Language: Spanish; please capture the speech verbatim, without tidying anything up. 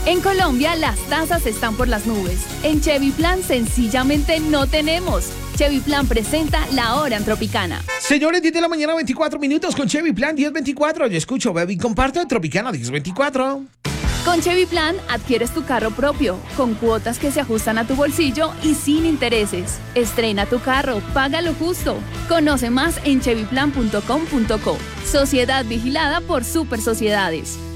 En Colombia, las tasas están por las nubes. En Chevy Plan, sencillamente no tenemos. Chevy Plan presenta La Hora en Tropicana. Señores, diez de la mañana, veinticuatro minutos con Chevy Plan diez veinticuatro. Yo escucho, bebé, y comparto Tropicana diez veinticuatro. Con Chevy Plan adquieres tu carro propio, con cuotas que se ajustan a tu bolsillo y sin intereses. Estrena tu carro, paga lo justo. Conoce más en chevy plan punto com punto co. Sociedad vigilada por Super Sociedades.